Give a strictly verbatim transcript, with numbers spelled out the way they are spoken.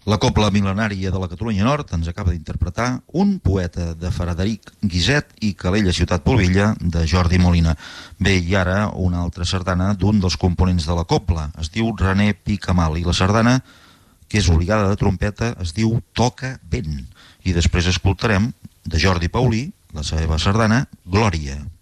La cobla mil·lenària de la Catalunya Nord ens acaba d'interpretar Un poeta de Frederic Guiset i Calella Ciutat Polvilla de Jordi Molina. Bé, i ara una altra sardana d'un dels components de la cobla. Es diu René Picamal i la sardana, que és obligada de trompeta, es diu Toca vent. I després escoltarem de Jordi Paulí la seva sardana Glòria.